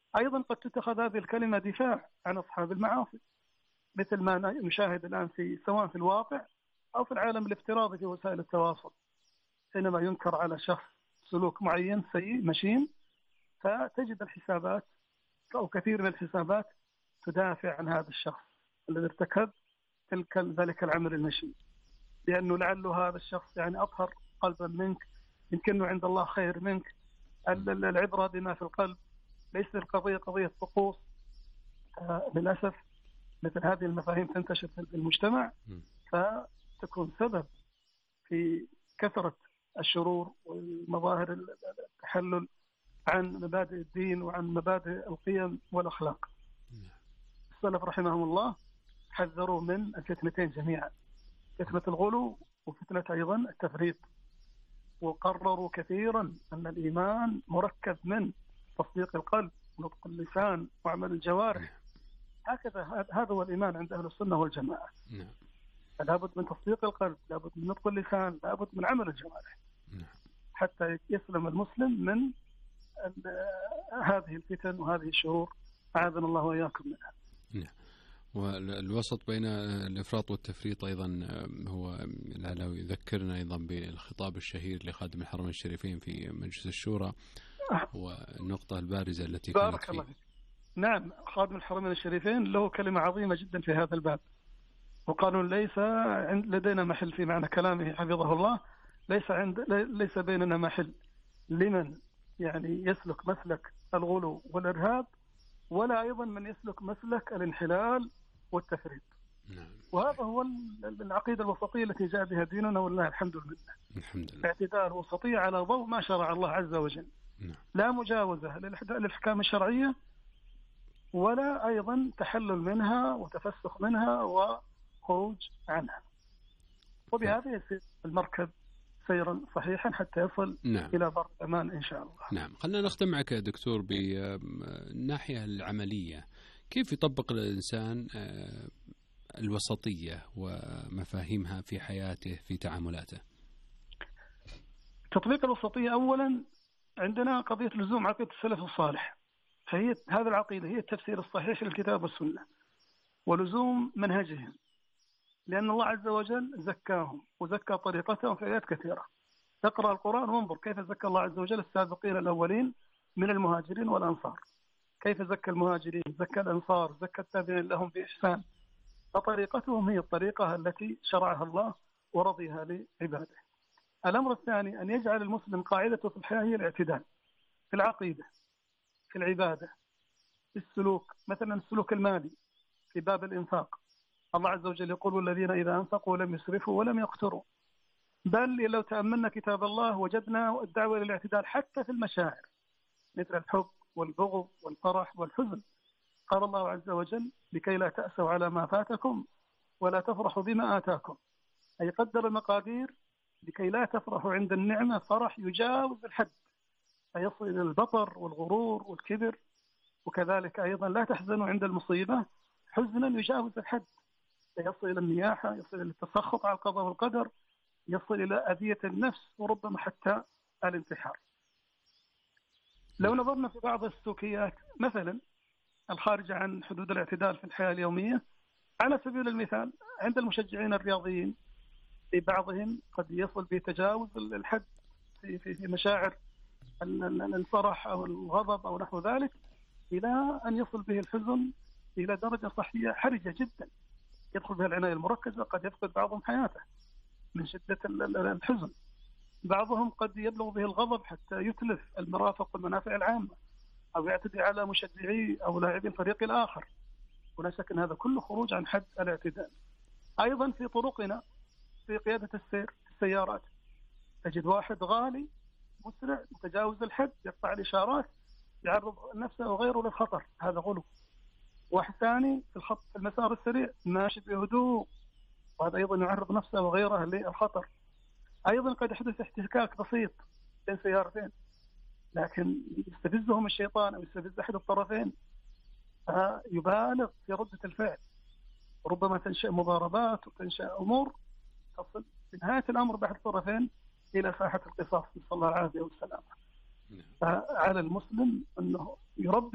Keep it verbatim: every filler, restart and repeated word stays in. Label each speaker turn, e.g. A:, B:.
A: أيضا قد تتخذ هذه الكلمة دفاع عن أصحاب المعاصي، مثل ما نشاهد الآن في سواء في الواقع أو في العالم الافتراضي في وسائل التواصل، حينما ينكر على شخص سلوك معين سيء مشين، فتجد الحسابات أو كثير من الحسابات تدافع عن هذا الشخص الذي ارتكب تلك ذلك العمل المشين، لأنه لعله هذا الشخص يعني أطهر قلبا منك، يمكنه عند الله خير منك. العبرة بما في القلب، ليس القضية قضية طقوس. آه للأسف مثل هذه المفاهيم تنتشر في المجتمع، فتكون سبب في كثرة الشرور والمظاهر التحلل عن مبادئ الدين وعن مبادئ القيم والأخلاق. السلف رحمهم الله حذروا من الفتنتين جميعا، فتنة الغلو وفتنة أيضا التفريط، وقرروا كثيرا أن الإيمان مركب من تصديق القلب ونطق اللسان وعمل الجوارح. هكذا هذا هو الإيمان عند أهل السنة والجماعة.
B: نعم.
A: لابد من تصديق القلب، لابد من نطق اللسان، لابد من عمل الجوارح.
B: نعم.
A: حتى يسلم المسلم من هذه الفتن وهذه الشرور، أعاذنا الله وإياكم منها.
B: نعم. والوسط بين الإفراط والتفريط أيضا هو العلاوي يذكرنا أيضا بالخطاب الشهير لخادم الحرمين الشريفين في مجلس الشورى، والنقطة البارزة التي كانت فيه.
A: نعم، خادم الحرمين الشريفين له كلمة عظيمة جدا في هذا الباب، وقالوا ليس لدينا محل في معنى كلامه حفظه الله، ليس عند ليس بيننا محل لمن يعني يسلك مسلك الغلو والإرهاب، ولا أيضا من يسلك مسلك الانحلال والتفريط.
B: نعم.
A: وهذا هو العقيدة الوسطية التي جاء بها ديننا، والله الحمد لله.
B: الحمد لله.
A: الاعتدال وسطية على ضوء ما شرع الله عز وجل.
B: نعم.
A: لا مجاوزة للأحكام الشرعية، ولا أيضا تحلل منها وتفسخ منها وخروج عنها. وبهذا يصير المركب سيرا صحيحا حتى يصل
B: نعم.
A: إلى بر الأمان إن شاء الله.
B: نعم. خلنا نختم معك يا دكتور بالناحية العملية، كيف يطبق الإنسان الوسطية ومفاهيمها في حياته في تعاملاته؟
A: تطبيق الوسطية أولا عندنا قضية لزوم عقيدة السلف الصالح، فهي هذه العقيدة هي التفسير الصحيح للكتاب والسنة ولزوم منهجهم، لأن الله عز وجل زكاهم وزكى طريقتهم في آيات كثيرة. تقرأ القرآن وانظر كيف زكى الله عز وجل السابقين الأولين من المهاجرين والأنصار، كيف زكى المهاجرين، زكى الأنصار، زكى التابعين لهم بإحسان. فطريقتهم هي الطريقة التي شرعها الله ورضيها لعباده. الأمر الثاني أن يجعل المسلم قاعدته في الحياة هي الاعتدال في العقيدة، في العبادة، في السلوك، مثلا السلوك المالي في باب الإنفاق. الله عز وجل يقول والذين إذا أنفقوا لم يسرفوا ولم يقتروا. بل لو تأملنا كتاب الله وجدنا الدعوة للاعتدال حتى في المشاعر مثل الحب والبغض والفرح والحزن. قال الله عز وجل لكي لا تأسوا على ما فاتكم ولا تفرحوا بما آتاكم، أي قدر المقادير لكي لا تفرحوا عند النعمة فرح يجاوز الحد فيصل إلى البطر والغرور والكبر، وكذلك أيضا لا تحزنوا عند المصيبة حزنا يجاوز الحد يصل إلى النياحة، يصل إلى التسخط على القضاء والقدر، يصل إلى أذية النفس وربما حتى الانتحار. لو نظرنا في بعض السلوكيات مثلا الخارجة عن حدود الاعتدال في الحياة اليومية، على سبيل المثال عند المشجعين الرياضيين في بعضهم قد يصل بتجاوز الحد في في مشاعر الفرح أو الغضب أو نحو ذلك، إلى أن يصل به الحزن إلى درجة صحية حرجة جدا يدخل بها العناية المركزة، قد يفقد بعضهم حياته من شدة الحزن. بعضهم قد يبلغ به الغضب حتى يتلف المرافق والمنافع العامة أو يعتدي على مشجعي أو لاعبي الفريق الآخر، ولا شك أن هذا كله خروج عن حد الاعتدال. أيضا في طرقنا في قيادة السير السيارات تجد واحد غالي مسرع متجاوز الحد يقطع الإشارات يعرض نفسه وغيره للخطر، هذا غلو. واحد ثاني في الخط في المسار السريع ماشي بهدوء، وهذا أيضا يعرض نفسه وغيره للخطر. أيضا قد يحدث احتكاك بسيط بين سيارتين لكن يستفزهم الشيطان أو يستفز أحد الطرفين فيبالغ في ردة الفعل، ربما تنشأ مضاربات وتنشأ أمور تصل في نهاية الأمر بأحد الطرفين إلى ساحة القصاص، نسأل الله العافية والسلامة. فعلى المسلم أنه يربي